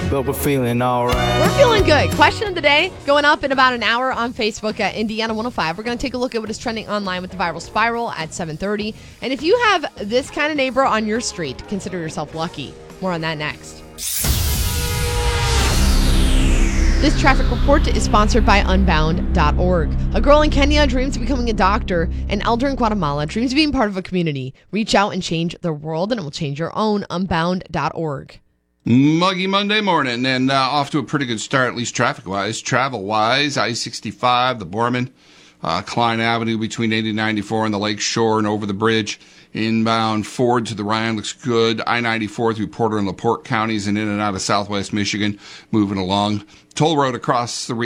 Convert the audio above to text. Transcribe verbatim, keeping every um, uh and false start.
but we're feeling all right. We're feeling good. Question of the day going up in about an hour on Facebook at Indiana one oh five. We're going to take a look at what is trending online with the viral spiral at seven thirty. And if you have this kind of neighbor on your street, consider yourself lucky. More on that next. This traffic report is sponsored by unbound dot org. A girl in Kenya dreams of becoming a doctor. An elder in Guatemala dreams of being part of a community. Reach out and change their world, and it will change your own. unbound dot org. Muggy Monday morning, and uh, off to a pretty good start, at least traffic-wise. Travel-wise, I sixty-five, the Borman, uh, Klein Avenue between eighty and ninety-four and the Lake Shore and over the bridge. Inbound Ford to the Ryan looks good. I ninety-four through Porter and LaPorte counties and in and out of southwest Michigan moving along. Toll road across the